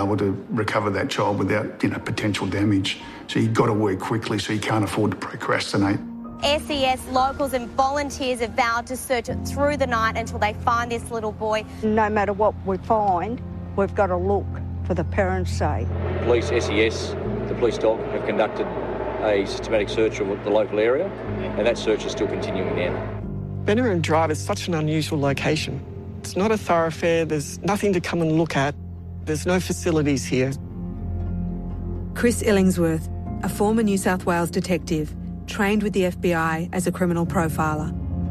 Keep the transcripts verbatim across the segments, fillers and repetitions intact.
able to recover that child without, you know, potential damage. So you've got to work quickly, so you can't afford to procrastinate. S E S locals and volunteers have vowed to search through the night until they find this little boy. No matter what we find, we've got to look for the parents' sake. Police, S E S, the police dog have conducted a systematic search of the local area, and that search is still continuing now. Benaroon Drive is such an unusual location. It's not a thoroughfare, there's nothing to come and look at, there's no facilities here. Chris Illingsworth, a former New South Wales detective, trained with the F B I as a criminal profiler.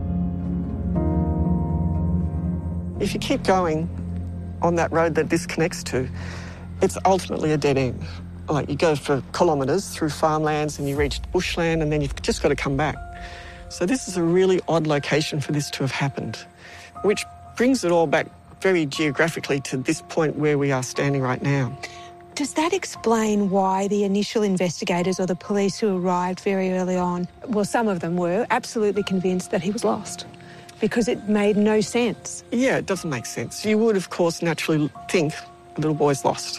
If you keep going on that road that this connects to, it's ultimately a dead end. Like, you go for kilometres through farmlands and you reach bushland and then you've just got to come back. So this is a really odd location for this to have happened, which brings it all back very geographically to this point where we are standing right now. Does that explain why the initial investigators or the police who arrived very early on, well, some of them were absolutely convinced that he was lost? Because it made no sense. Yeah, it doesn't make sense. You would, of course, naturally think the little boy's lost.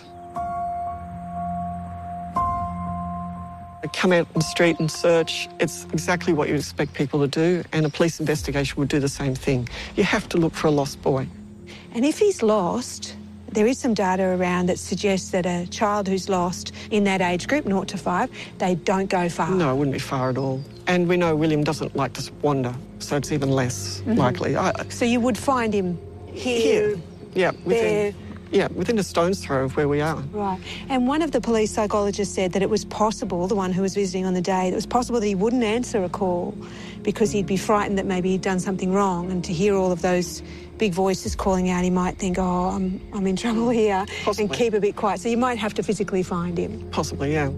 They come out in the street and search. It's exactly what you expect people to do, and a police investigation would do the same thing. You have to look for a lost boy. And if he's lost, there is some data around that suggests that a child who's lost in that age group, zero to five, they don't go far. No, it wouldn't be far at all. And we know William doesn't like to wander, so it's even less mm-hmm. likely. I, so you would find him here, here. Yeah, within, there. Yeah, within a stone's throw of where we are. Right. And one of the police psychologists said that it was possible, the one who was visiting on the day, it was possible that he wouldn't answer a call because he'd be frightened that maybe he'd done something wrong, and to hear all of those big voices calling out, he might think, oh, I'm, I'm in trouble here, Possibly. and keep a bit quiet. So you might have to physically find him. Possibly, yeah.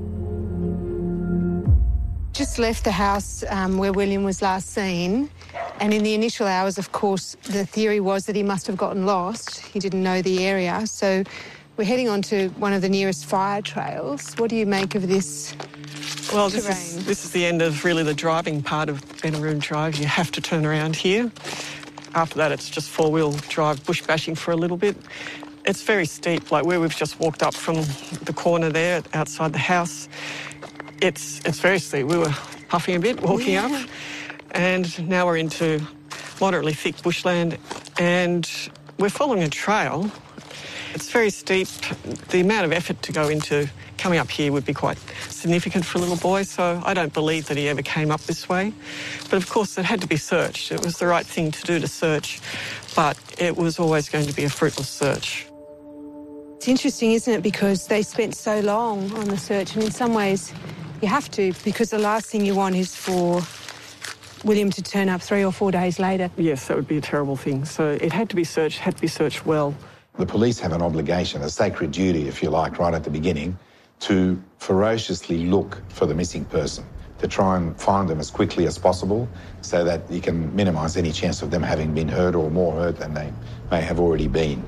Just left the house um, where William was last seen, and in the initial hours, of course, the theory was that he must have gotten lost. He didn't know the area. So we're heading on to one of the nearest fire trails. What do you make of this Well, this terrain? is, this is the end of really the driving part of Benaroon Drive. You have to turn around here. After that, it's just four-wheel drive bush bashing for a little bit. It's very steep, like where we've just walked up from the corner there outside the house. It's it's very steep. We were puffing a bit, walking yeah. up, and now we're into moderately thick bushland, and we're following a trail. It's very steep. The amount of effort to go into coming up here would be quite significant for a little boy, so I don't believe that he ever came up this way. But of course, it had to be searched. It was the right thing to do to search, but it was always going to be a fruitless search. It's interesting, isn't it, because they spent so long on the search, and in some ways you have to, because the last thing you want is for William to turn up three or four days later. Yes, that would be a terrible thing. So it had to be searched, had to be searched well. The police have an obligation, a sacred duty, if you like, right at the beginning, to ferociously look for the missing person, to try and find them as quickly as possible so that you can minimise any chance of them having been hurt or more hurt than they may have already been.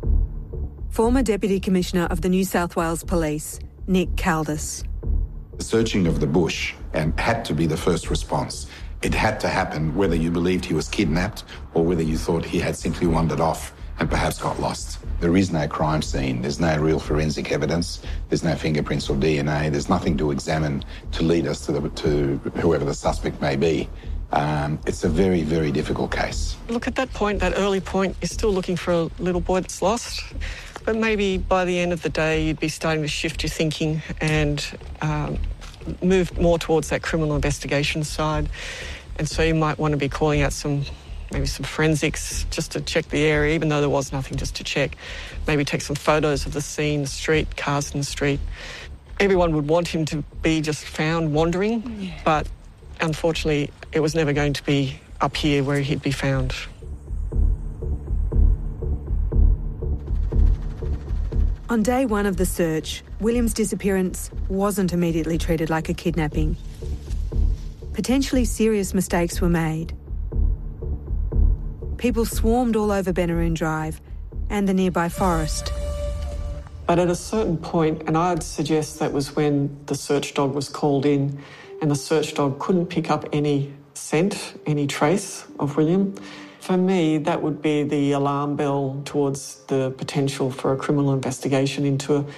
Former Deputy Commissioner of the New South Wales Police, Nick Caldis. The searching of the bush and had to be the first response. It had to happen whether you believed he was kidnapped or whether you thought he had simply wandered off and perhaps got lost. There is no crime scene, there's no real forensic evidence, there's no fingerprints or D N A, there's nothing to examine to lead us to, the, to whoever the suspect may be. Um, it's a very, very difficult case. Look, at that point, that early point, you're still looking for a little boy that's lost, but maybe by the end of the day you'd be starting to shift your thinking and um, move more towards that criminal investigation side. And so you might want to be calling out some maybe some forensics just to check the area, even though there was nothing, just to check. Maybe take some photos of the scene, the street, cars in the street. Everyone would want him to be just found wandering, yeah. but unfortunately it was never going to be up here where he'd be found. On day one of the search, William's disappearance wasn't immediately treated like a kidnapping. Potentially serious mistakes were made. People swarmed all over Benaroon Drive and the nearby forest. But at a certain point, and I'd suggest that was when the search dog was called in, and the search dog couldn't pick up any scent, any trace of William. For me, that would be the alarm bell towards the potential for a criminal investigation into a